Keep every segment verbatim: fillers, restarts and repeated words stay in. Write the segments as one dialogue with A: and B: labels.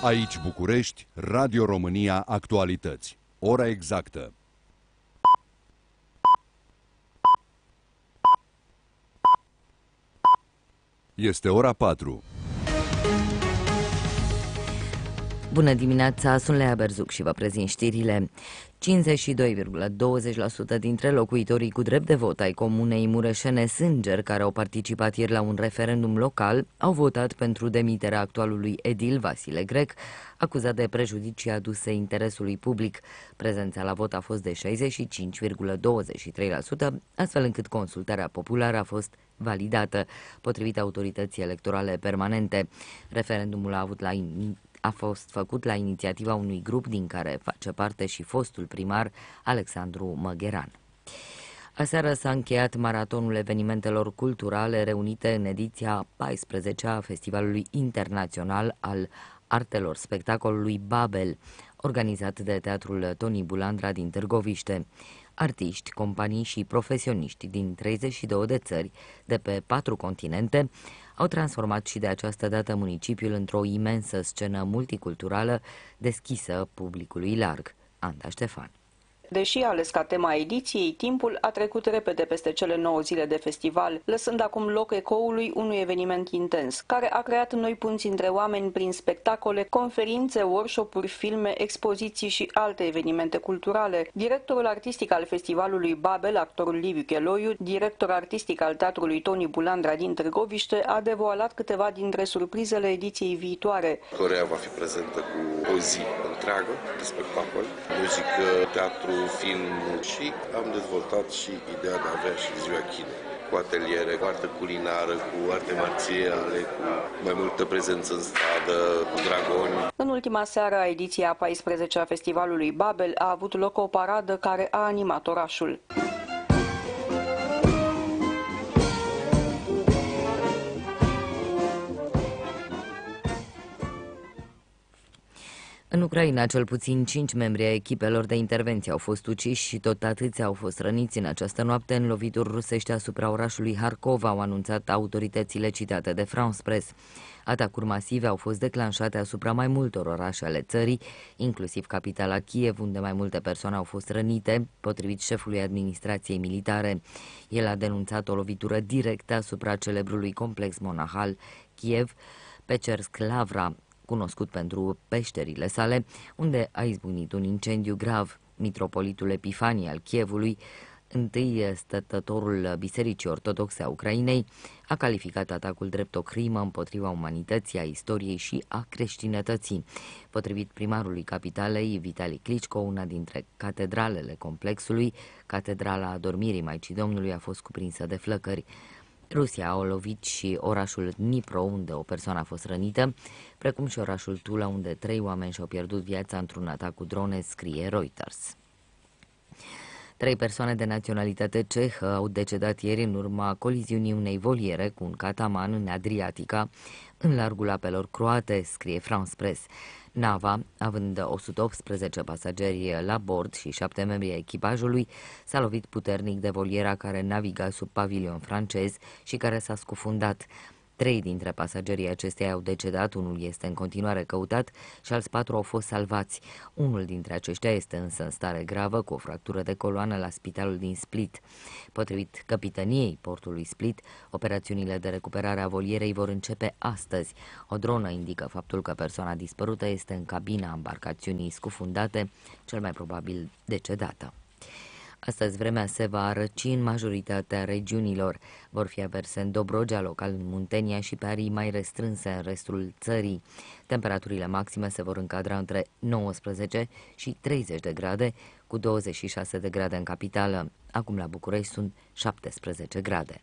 A: Aici București, Radio România Actualități. Ora exactă. Este ora patru.
B: Bună dimineața, sunt Lea Berzuc și vă prezint știrile. cincizeci și doi virgulă douăzeci la sută dintre locuitorii cu drept de vot ai comunei Mureșene-Sânger, care au participat ieri la un referendum local, au votat pentru demiterea actualului edil Vasile Grec, acuzat de prejudicii aduse interesului public. Prezența la vot a fost de șaizeci și cinci virgulă douăzeci și trei la sută, astfel încât consultarea populară a fost validată, potrivit autorității electorale permanente. Referendumul a avut la in... a fost făcut la inițiativa unui grup din care face parte și fostul primar Alexandru Măgheran. Aseară s-a încheiat maratonul evenimentelor culturale reunite în ediția a paisprezecea a Festivalului Internațional al Artelor Spectacolului Babel, organizat de Teatrul Toni Bulandra din Târgoviște. Artiști, companii și profesioniști din treizeci și două de țări de pe patru continente au transformat și de această dată municipiul într-o imensă scenă multiculturală deschisă publicului larg. Anda Ștefan.
C: Deși ales ca tema ediției, timpul a trecut repede peste cele nouă zile de festival, lăsând acum loc ecoului unui eveniment intens, care a creat noi punți între oameni prin spectacole, conferințe, workshop-uri, filme, expoziții și alte evenimente culturale. Directorul artistic al festivalului Babel, actorul Liviu Cheloiu, director artistic al Teatrului Toni Bulandra din Târgoviște, a devoalat câteva dintre surprizele ediției viitoare.
D: Coreea va fi prezentă cu o zi întreagă de spectacol, muzică, teatru, film și am dezvoltat și ideea de a avea și ziua kinei, cu ateliere, cu artă culinară, cu arte marțiale, cu mai multă prezență în stradă, cu dragoni.
C: În ultima seară a ediției a paisprezecea a Festivalului Babel a avut loc o paradă care a animat orașul.
B: În Ucraina, cel puțin cinci membri ai echipelor de intervenție au fost uciși și tot atâția au fost răniți în această noapte în lovituri rusești asupra orașului Harkov, au anunțat autoritățile citate de France Press. Atacuri masive au fost declanșate asupra mai multor orașe ale țării, inclusiv capitala Kiev, unde mai multe persoane au fost rănite, potrivit șefului administrației militare. El a denunțat o lovitură directă asupra celebrului complex monahal Kiev, Pechersk Lavra, cunoscut pentru peșterile sale, unde a izbucnit un incendiu grav. Mitropolitul Epifanie al Kievului, întâi stătătorul Bisericii Ortodoxe a Ucrainei, a calificat atacul drept o crimă împotriva umanității, a istoriei și a creștinătății. Potrivit primarului capitalei, Vitali Klitschko, una dintre catedralele complexului, Catedrala Adormirii Maicii Domnului, a fost cuprinsă de flăcări. Rusia a lovit și orașul Dnipro, unde o persoană a fost rănită, precum și orașul Tula, unde trei oameni și-au pierdut viața într-un atac cu drone, scrie Reuters. Trei persoane de naționalitate cehă au decedat ieri în urma coliziunii unei voliere cu un cataman în Adriatica, în largul apelor croate, scrie France Press. Nava, având o sută optsprezece pasageri la bord și șapte membri ai echipajului, s-a lovit puternic de voliera care naviga sub pavilion francez și care s-a scufundat. Trei dintre pasagerii acesteia au decedat, unul este în continuare căutat și alți patru au fost salvați. Unul dintre aceștia este însă în stare gravă, cu o fractură de coloană la spitalul din Split. Potrivit capitaniei portului Split, operațiunile de recuperare a volierei vor începe astăzi. O dronă indică faptul că persoana dispărută este în cabina embarcațiunii scufundate, cel mai probabil decedată. Astăzi vremea se va răci în majoritatea regiunilor. Vor fi averse în Dobrogea, local în Muntenia și pe arii mai restrânse în restul țării. Temperaturile maxime se vor încadra între nouăsprezece și treizeci de grade, cu douăzeci și șase de grade în capitală. Acum la București sunt șaptesprezece grade.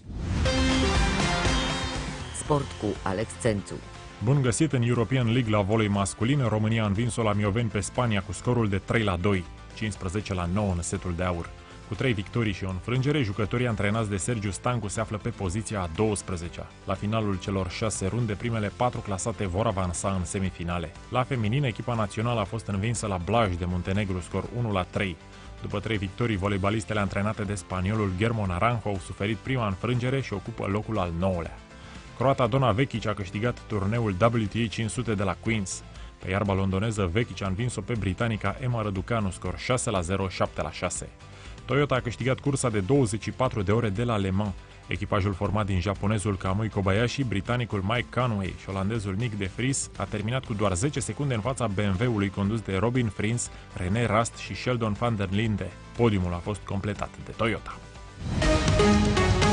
B: Sport cu Alex Țențu.
E: Bun găsit în European League la volei masculin. România a învins-o la Mioveni pe Spania cu scorul de trei la doi. cincisprezece la nouă în setul de aur. Cu trei victorii și o înfrângere, jucătorii antrenați de Sergiu Stancu se află pe poziția a douăsprezecea. La finalul celor șase runde, primele patru clasate vor avansa în semifinale. La feminin, echipa națională a fost învinsă la Blaj de Muntenegru, scor unu la trei. După trei victorii, voleibalistele antrenate de spaniolul Guillermo Naranjo au suferit prima înfrângere și ocupă locul al nouălea. Croata Dona Vekic a câștigat turneul W T A cinci sute de la Queens. Pe iarba londoneză, Vekic a învins-o pe britanica Emma Răducanu, scor șase la zero, șapte la șase. Toyota a câștigat cursa de douăzeci și patru de ore de la Le Mans. Echipajul format din japonezul Kamui Kobayashi, britanicul Mike Conway și olandezul Nick de Vries a terminat cu doar zece secunde în fața B M W-ului condus de Robin Frins, René Rast și Sheldon van der Linde. Podiumul a fost completat de Toyota.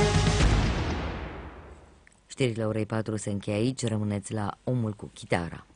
B: Știrile orei patru se încheie aici, rămâneți la Omul cu chitara.